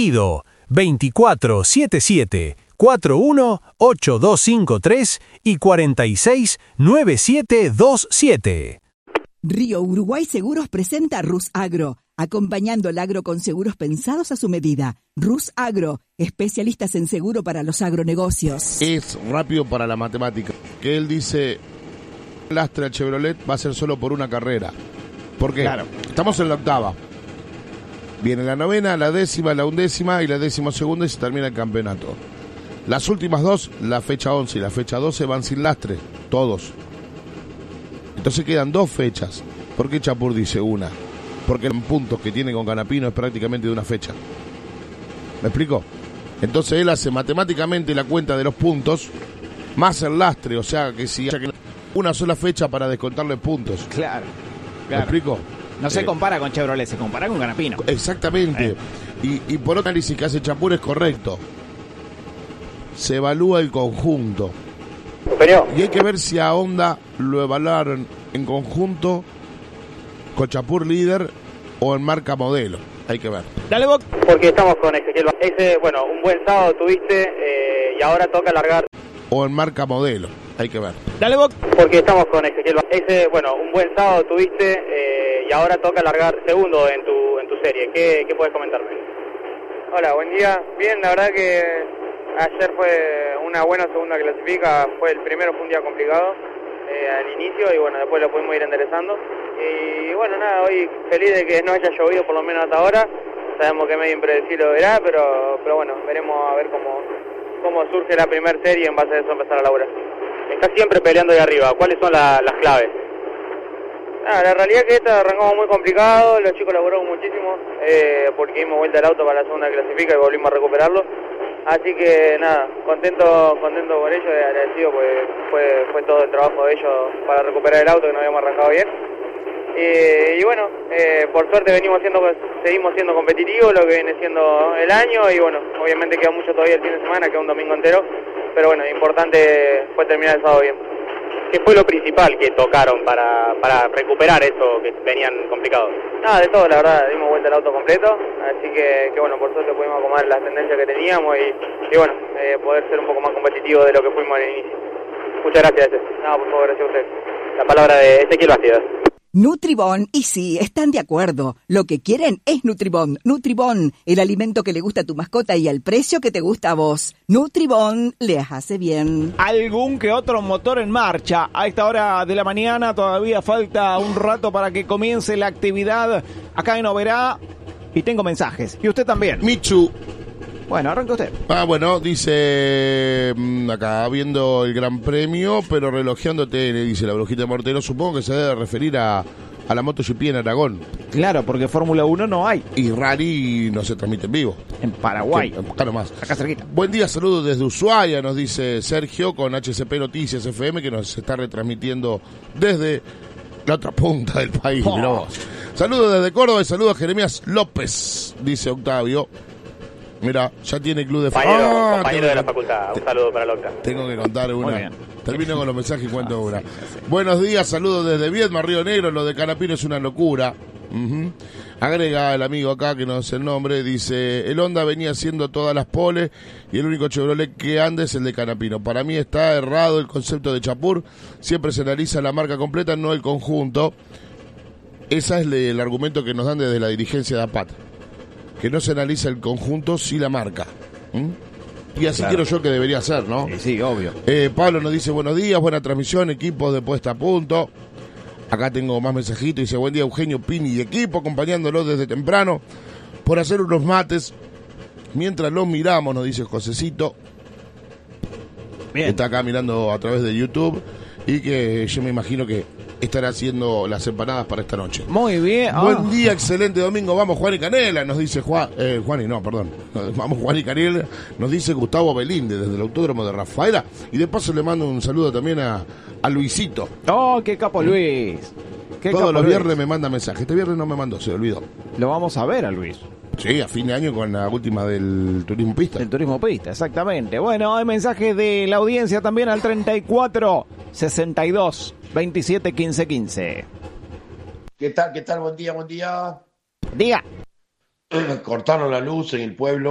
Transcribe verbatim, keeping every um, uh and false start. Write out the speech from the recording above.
Elegido veinticuatro setenta y siete, cuarenta y uno, ochenta y dos cincuenta y tres y cuarenta y seis, noventa y siete veintisiete. Río Uruguay Seguros presenta Rus Agro, acompañando el agro con seguros pensados a su medida. Rus Agro, especialistas en seguro para los agronegocios. Es rápido para la matemática. Que él dice, el lastre al Chevrolet va a ser solo por una carrera. ¿Por qué? Claro. Estamos en la octava. Viene la novena, la décima, la undécima y la décima segunda y se termina el campeonato. Las últimas dos, la fecha once y la fecha doce, van sin lastre, todos. Entonces quedan dos fechas. ¿Por qué Chapur dice una? Porque los puntos que tiene con Canapino es prácticamente de una fecha. ¿Me explico? Entonces él hace matemáticamente la cuenta de los puntos más el lastre, o sea que si hay una sola fecha para descontarle puntos. Claro, ¿Me claro. explico? No se Eh, compara con Chevrolet, se compara con Canapino. Exactamente. Eh. Y, y por otro análisis que hace Chapur es correcto. Se evalúa el conjunto. Superior. Y hay que ver si a Honda lo evaluaron en conjunto con Chapur líder o en marca modelo. Hay que ver. Dale, Boc. Porque estamos con Ezequiel. Ese, bueno, un buen sábado tuviste eh, y ahora toca largar. O en marca modelo. Hay que ver. Dale, Boc. Porque estamos con Ezequiel. Ese, bueno, un buen sábado tuviste eh, y ahora toca largar segundo en tu en tu serie. ¿Qué, qué puedes comentarme? Hola, buen día. Bien, la verdad que ayer fue una buena segunda clasifica. Fue el primero, fue un día complicado eh, al inicio y bueno, después lo pudimos ir enderezando. Y bueno, nada, hoy feliz de que no haya llovido por lo menos hasta ahora. Sabemos que es medio impredecible verá, pero pero bueno, veremos a ver cómo, cómo surge la primera serie y en base a eso empezar a laburar. Estás siempre peleando de arriba. ¿Cuáles son la, las claves? Ah, la realidad es que esta arrancamos muy complicado, los chicos laburaron muchísimo, eh, porque dimos vuelta al auto para la segunda clasifica y volvimos a recuperarlo. Así que nada, contento contento por ellos y agradecido, pues fue, fue todo el trabajo de ellos para recuperar el auto que no habíamos arrancado bien. Eh, y bueno, eh, por suerte venimos siendo, seguimos siendo competitivos, lo que viene siendo el año, y bueno, obviamente queda mucho todavía el fin de semana, queda un domingo entero, pero bueno, importante fue terminar el sábado bien. ¿Qué fue lo principal que tocaron para, para recuperar eso que venían complicados? Nada, de todo, la verdad, dimos vuelta al auto completo, así que, que bueno, por suerte pudimos acomodar las tendencias que teníamos y, y bueno, eh, poder ser un poco más competitivos de lo que fuimos al inicio. Muchas gracias. Nada, por favor, gracias a ustedes. La palabra de Ezequiel Bastidas. Nutribón, y sí, están de acuerdo. Lo que quieren es Nutribón. Nutribón, el alimento que le gusta a tu mascota y al precio que te gusta a vos. Nutribón les hace bien. Algún que otro motor en marcha. A esta hora de la mañana todavía falta un rato para que comience la actividad acá en Oberá. Y tengo mensajes. Y usted también. Michu. Bueno, arranca usted. Ah, bueno, dice mm, acá, viendo el Gran Premio, pero relojeándote, le dice la brujita de Mortero, supongo que se debe referir a, a la MotoGP en Aragón. Claro, porque Fórmula uno no hay. Y Rally no se transmite en vivo. En Paraguay. Que, acá nomás. Acá cerquita. Buen día, saludos desde Ushuaia, nos dice Sergio, con H C P Noticias F M, que nos está retransmitiendo desde la otra punta del país. Oh. Mirá vos. Saludos desde Córdoba y saludos a Jeremías López, dice Octavio. Mira, ya tiene club de Compañero, ah, compañero de la facultad. Un saludo para Locta. Tengo que contar Muy una. bien. Termino con los mensajes y cuento Ah, una. sí, sí. Buenos días, saludos desde Viedma, Río Negro. Lo de Canapino es una locura. Ujú. Agrega el amigo acá, que no sé el nombre, dice: el Honda venía haciendo todas las poles y el único Chevrolet que anda es el de Canapino. Para mí está errado el concepto de Chapur. Siempre se analiza la marca completa, no el conjunto. Ese es el argumento que nos dan desde la dirigencia de APAT. Que no se analiza el conjunto, sí la marca. ¿Mm? Y así Claro. quiero yo que debería ser, ¿no? Sí, sí, obvio. Eh, Pablo nos dice: buenos días, buena transmisión, equipos de puesta a punto. Acá tengo más mensajitos. Dice: buen día, Eugenio Pini y equipo, acompañándolos desde temprano por hacer unos mates mientras los miramos, nos dice Josecito. Bien. Está acá mirando a través de YouTube y que yo me imagino que estará haciendo las empanadas para esta noche. Muy bien. Ah. Buen día, excelente domingo. Vamos, Juan y Canela, nos dice Juan. Eh, Juan y no, perdón. Vamos, Juan y Canela, nos dice Gustavo Belinde desde el Autódromo de Rafaela. Y de paso le mando un saludo también a, a Luisito. Oh, qué capo Luis. Qué Todos capo los Luis. viernes me manda mensaje. Este viernes no me mandó, se olvidó. Lo vamos a ver a Luis. Sí, a fin de año con la última del Turismo Pista. El turismo pista, exactamente. Bueno, hay mensajes de la audiencia también al treinta y cuatro, sesenta y dos, veintisiete, quince, quince. ¿Qué tal? ¿Qué tal? Buen día, buen día. Diga. Cortaron la luz en el pueblo.